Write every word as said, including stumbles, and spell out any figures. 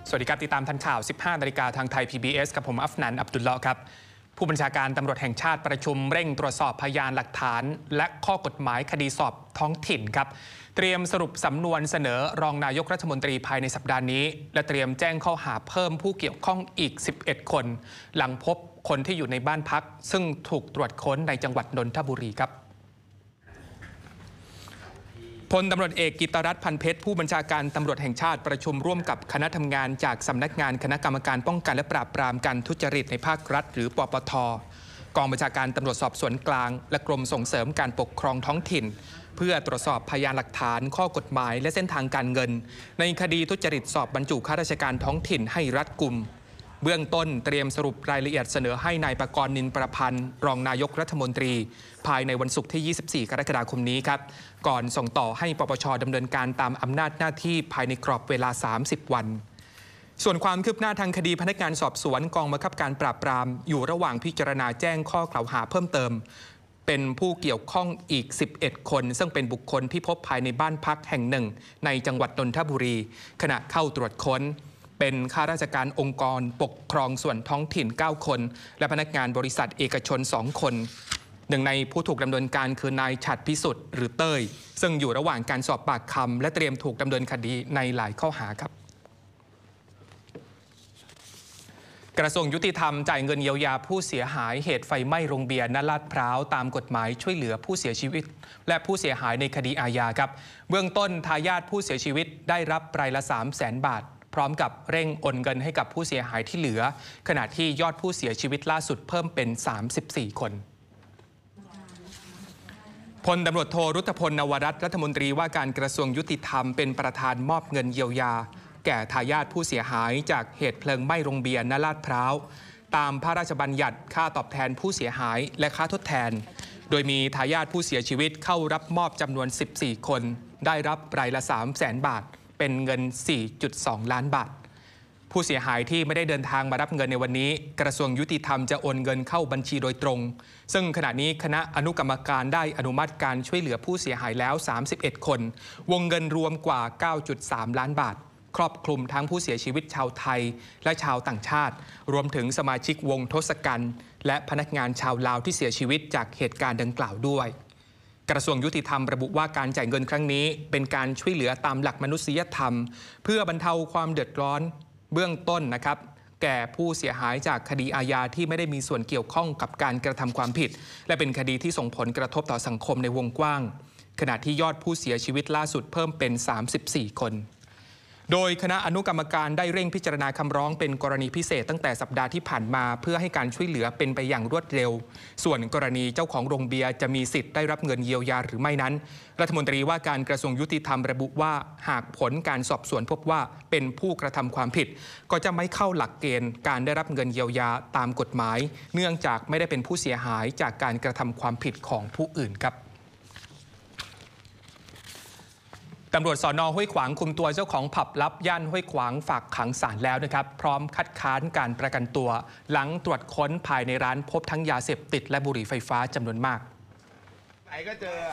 สวัสดีครับติดตามทันข่าว สิบห้า นาฬิกาทางไทย พี บี เอส กับผมอัฟนันต์อับดุลเลาะห์ครับผู้บัญชาการตำรวจแห่งชาติประชุมเร่งตรวจสอบพยานหลักฐานและข้อกฎหมายคดีสอบท้องถิ่นครับเตรียมสรุปสำนวนเสนอรองนายกรัฐมนตรีภายในสัปดาห์นี้และเตรียมแจ้งข้อหาเพิ่มผู้เกี่ยวข้องอีกสิบเอ็ดคนหลังพบคนที่อยู่ในบ้านพักซึ่งถูกตรวจค้นในจังหวัดนนทบุรีครับพลตำรวจเอกกิตติรัตน์ พันเพชรผู้บัญชาการตำรวจแห่งชาติประชุมร่วมกับคณะทำงานจากสำนักงานคณะกรรมการป้องกันและปราบปรามการทุจริตในภาครัฐหรือปปท.กองบัญชาการตำรวจสอบสวนกลางและกรมส่งเสริมการปกครองท้องถิ่นเพื่อตรวจสอบพยานหลักฐานข้อกฎหมายและเส้นทางการเงินในคดีทุจริตสอบบรรจุข้าราชการท้องถิ่นให้รัดกุมเบื้องต้นเตรียมสรุปรายละเอียดเสนอให้นายปกรณ์ นินประพันธ์รองนายกรัฐมนตรีภายในวันศุกร์ที่ ยี่สิบสี่ กรกฎาคมนี้ครับก่อนส่งต่อให้ปปช.ดำเนินการตามอำนาจหน้าที่ภายในกรอบเวลา สามสิบ วันส่วนความคืบหน้าทางคดีพนักงานสอบสวนกองบังคับการปราบปรามอยู่ระหว่างพิจารณาแจ้งข้อกล่าวหาเพิ่มเติมเป็นผู้เกี่ยวข้องอีกสิบเอ็ดคนซึ่งเป็นบุคคลที่พบภายในบ้านพักแห่งหนึ่งในจังหวัดนนทบุรีขณะเข้าตรวจค้นเป็นข้าราชการองค์กรปกครองส่วนท้องถิ่นเก้าคนและพนักงานบริษัทเอกชนสองคนหนึ่งในผู้ถูกดำเนินการคือนายฉัตรพิสุทธิ์หรือเต้ยซึ่งอยู่ระหว่างการสอบปากคำและเตรียมถูกดำเนินคดีในหลายข้อหาครับกระทรวงยุติธรรมจ่ายเงินเยียวยาผู้เสียหายเหตุไฟไหม้โรงเบียร์ณลาดพร้าวตามกฎหมายช่วยเหลือผู้เสียชีวิตและผู้เสียหายในคดีอาญาครับเบื้องต้นทายาทผู้เสียชีวิตได้รับรายละ สามแสน บาทพร้อมกับเร่งโอนเงินให้กับผู้เสียหายที่เหลือขณะที่ยอดผู้เสียชีวิตล่าสุดเพิ่มเป็นสามสิบสี่คนพลตำรวจโทรุตพล นวรัตน์รัฐมนตรีว่าการกระทรวงยุติธรรมเป็นประธานมอบเงินเยียวยาแก่ทายาทผู้เสียหายจากเหตุเพลิงไหม้โรงเบียร์ณลาดพร้าวตามพระราชบัญญัติค่าตอบแทนผู้เสียหายและค่าทดแทนโดยมีทายาทผู้เสียชีวิตเข้ารับมอบจำนวนสิบสี่คนได้รับรายละ สามแสน บาทเป็นเงิน สี่จุดสอง ล้านบาทผู้เสียหายที่ไม่ได้เดินทางมารับเงินในวันนี้กระทรวงยุติธรรมจะโอนเงินเข้าบัญชีโดยตรงซึ่งขณะนี้คณะอนุกรรมการได้อนุมัติการช่วยเหลือผู้เสียหายแล้วสามสิบเอ็ดคนวงเงินรวมกว่า เก้าจุดสาม ล้านบาทครอบคลุมทั้งผู้เสียชีวิตชาวไทยและชาวต่างชาติรวมถึงสมาชิกวงทศกัณฐ์และพนักงานชาวลาวที่เสียชีวิตจากเหตุการณ์ดังกล่าวด้วยกระทรวงยุติธรรมระบุว่าการจ่ายเงินครั้งนี้เป็นการช่วยเหลือตามหลักมนุษยธรรมเพื่อบรรเทาความเดือดร้อนเบื้องต้นนะครับแก่ผู้เสียหายจากคดีอาญาที่ไม่ได้มีส่วนเกี่ยวข้องกับการกระทำความผิดและเป็นคดีที่ส่งผลกระทบต่อสังคมในวงกว้างขณะที่ยอดผู้เสียชีวิตล่าสุดเพิ่มเป็นสามสิบสี่คนโดยคณะอนุกรรมการได้เร่งพิจารณาคำร้องเป็นกรณีพิเศษตั้งแต่สัปดาห์ที่ผ่านมาเพื่อให้การช่วยเหลือเป็นไปอย่างรวดเร็วส่วนกรณีเจ้าของโรงเบียร์จะมีสิทธิ์ได้รับเงินเยียวยาหรือไม่นั้นรัฐมนตรีว่าการกระทรวงยุติธรรมระบุว่าหากผลการสอบสวนพบว่าเป็นผู้กระทำความผิดก็จะไม่เข้าหลักเกณฑ์การได้รับเงินเยียวยาตามกฎหมายเนื่องจากไม่ได้เป็นผู้เสียหายจากการกระทำความผิดของผู้อื่นครับตำรวจสน.ห้วยขวางคุมตัวเจ้าของผับลับย่านห้วยขวางฝากขังศาลแล้วนะครับพร้อมคัดค้านการประกันตัวหลังตรวจค้นภายในร้านพบทั้งยาเสพติดและบุหรี่ไฟฟ้าจำนวนมากไหนก็เจอ